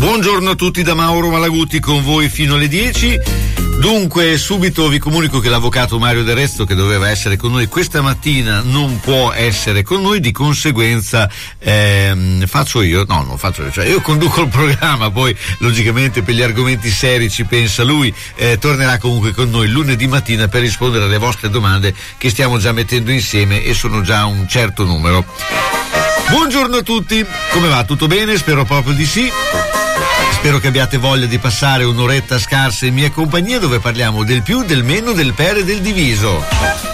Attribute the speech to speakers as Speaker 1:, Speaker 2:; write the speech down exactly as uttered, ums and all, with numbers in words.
Speaker 1: Buongiorno a tutti da Mauro Malaguti, con voi fino alle dieci. Dunque, subito vi comunico che l'avvocato Mario De Rezzo, che doveva essere con noi questa mattina, non può essere con noi, di conseguenza ehm, faccio io, no, non faccio io, cioè io conduco il programma, poi logicamente per gli argomenti seri ci pensa lui, eh, tornerà comunque con noi lunedì mattina per rispondere alle vostre domande che stiamo già mettendo insieme e sono già un certo numero. Buongiorno a tutti, come va? Tutto bene? Spero proprio di sì. Spero che abbiate voglia di passare un'oretta scarsa in mia compagnia, dove parliamo del più, del meno, del per e del diviso.